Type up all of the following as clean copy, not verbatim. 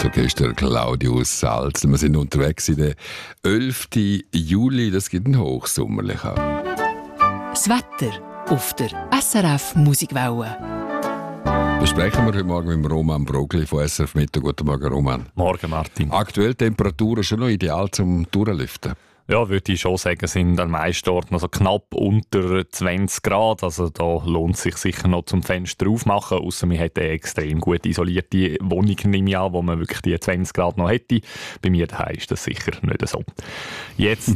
Das Orchester Claudius Salz. Wir sind unterwegs in der 11. Juli. Das gibt einen hochsommerlichen. Das Wetter auf der SRF Musikwelle. Besprechen wir heute Morgen mit Roman Brogli von SRF Mittag. Guten Morgen, Roman. Morgen, Martin. Aktuell Temperaturen schon noch ideal zum Durchlüften. Ja, würde ich schon sagen, sind an meisten Orten also knapp unter 20 Grad. Also da lohnt es sich sicher noch zum Fenster aufmachen. Ausser man hat eine extrem gut isolierte Wohnung, nehme ich an, wo man wirklich die 20 Grad noch hätte. Bei mir daheim ist das sicher nicht so. Jetzt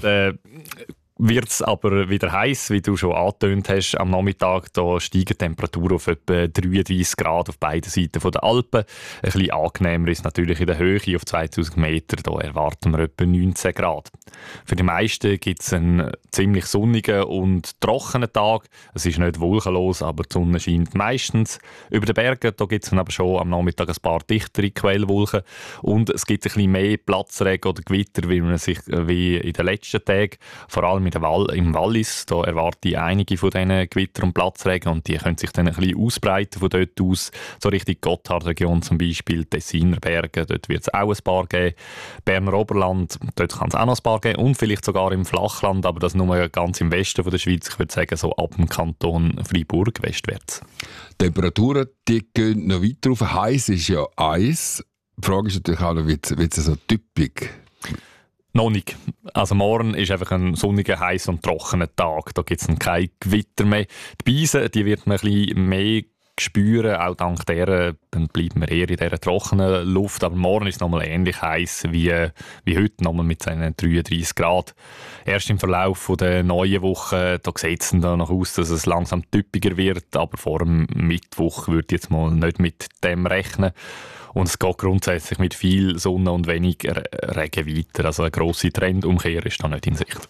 wird es aber wieder heiß, wie du schon angetönt hast. Am Nachmittag da steigen die Temperaturen auf etwa 33 Grad auf beiden Seiten der Alpen. Ein bisschen angenehmer ist natürlich in der Höhe, auf 2000 Meter. Da erwarten wir etwa 19 Grad. Für die meisten gibt es einen ziemlich sonnigen und trockenen Tag. Es ist nicht wolkenlos, aber die Sonne scheint meistens. Über den Bergen gibt es aber schon am Nachmittag ein paar dichtere Quellwolken. Und es gibt ein bisschen mehr Platzregen oder Gewitter, wie in den letzten Tagen. Vor allem im Wallis, da erwarte ich einige von diesen Gewitter- und Platzregen und die können sich dann ein bisschen ausbreiten von dort aus. So Richtung Gotthardregion zum Beispiel, Tessiner Berge, dort wird es auch ein paar geben. Berner Oberland, dort kann es auch noch ein paar geben und vielleicht sogar im Flachland, aber das nur ganz im Westen von der Schweiz, ich würde sagen so ab dem Kanton Freiburg westwärts. Die Temperaturen die gehen noch weiter auf. Heiß ist ja Eis. Die Frage ist natürlich auch noch, wird es so typisch? Noch nicht. Also morgen ist einfach ein sonniger, heiß und trockener Tag. Da gibt es kein Gewitter mehr. Die Beise, die wird man ein bisschen mehr spüren, auch dank der, dann bleiben wir eher in dieser trockenen Luft. Aber morgen ist es nochmal ähnlich heiß wie heute, nochmal mit seinen 33 Grad. Erst im Verlauf der neuen Woche, da sieht es dann noch aus, dass es langsam typischer wird, aber vor dem Mittwoch würde ich jetzt mal nicht mit dem rechnen. Und es geht grundsätzlich mit viel Sonne und wenig Regen weiter. Also eine grosse Trendumkehr ist da nicht in Sicht.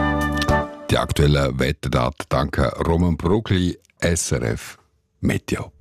Die aktuellen Wetterdaten danke Roman Brogli, SRF Meteo.